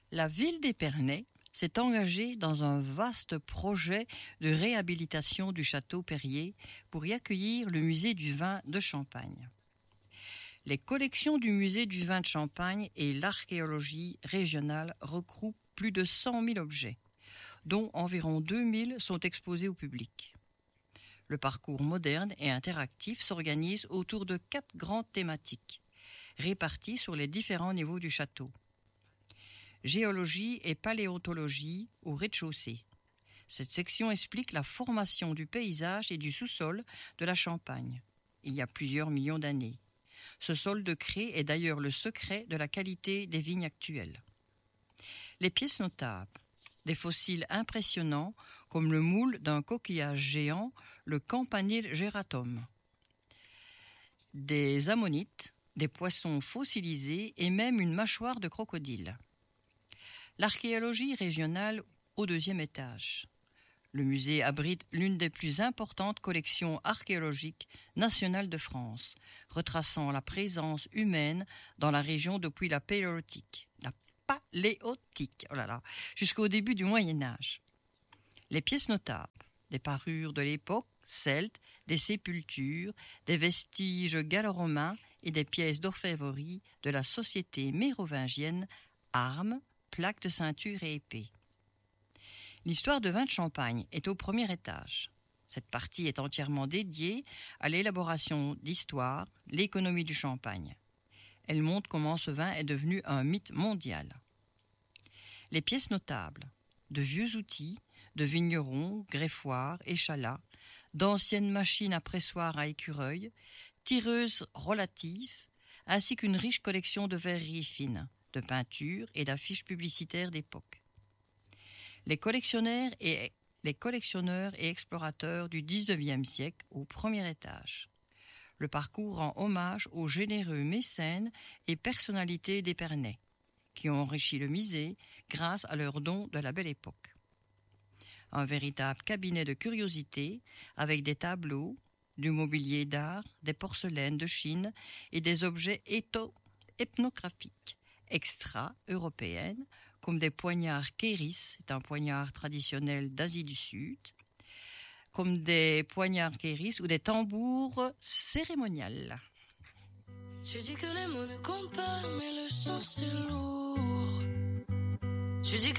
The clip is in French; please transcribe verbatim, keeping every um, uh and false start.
La ville d'Épernay s'est engagée dans un vaste projet de réhabilitation du château Perrier pour y accueillir le musée du vin de Champagne. Les collections du musée du vin de Champagne et l'archéologie régionale regroupent plus de cent mille objets, dont environ deux mille sont exposés au public. Le parcours moderne et interactif s'organise autour de quatre grandes thématiques, réparties sur les différents niveaux du château. Géologie et paléontologie au rez-de-chaussée. Cette section explique la formation du paysage et du sous-sol de la Champagne, il y a plusieurs millions d'années. Ce sol de craie est d'ailleurs le secret de la qualité des vignes actuelles. Les pièces notables. Des fossiles impressionnants comme le moule d'un coquillage géant, le campanile gératum. Des ammonites, des poissons fossilisés et même une mâchoire de crocodile. L'archéologie régionale au deuxième étage. Le musée abrite l'une des plus importantes collections archéologiques nationales de France, retraçant la présence humaine dans la région depuis la Paléolithique, la Paléolithique, oh là là, jusqu'au début du Moyen Âge. Les pièces notables, des parures de l'époque celte, des sépultures, des vestiges gallo-romains et des pièces d'orfèvrerie de la société mérovingienne, armes, plaques de ceinture et épées. L'histoire de vin de Champagne est au premier étage. Cette partie est entièrement dédiée à l'élaboration d'histoire, l'économie du champagne. Elle montre comment ce vin est devenu un mythe mondial. Les pièces notables, de vieux outils, de vignerons, greffoirs, échalas, d'anciennes machines à pressoir à écureuil, tireuses relatives, ainsi qu'une riche collection de verreries fines, de peintures et d'affiches publicitaires d'époque. Les collectionneurs et, les collectionneurs et explorateurs du dix-neuvième siècle au premier étage. Le parcours rend hommage aux généreux mécènes et personnalités d'Épernay, qui ont enrichi le musée grâce à leurs dons de la belle époque. Un véritable cabinet de curiosités avec des tableaux, du mobilier d'art, des porcelaines de Chine et des objets éto- ethnographiques extra-européennes, comme des poignards kéris, c'est un poignard traditionnel d'Asie du Sud, comme des poignards kéris ou des tambours cérémoniels. Tu dis que les mots ne comptent pas, mais le sens c'est lourd. Tu dis que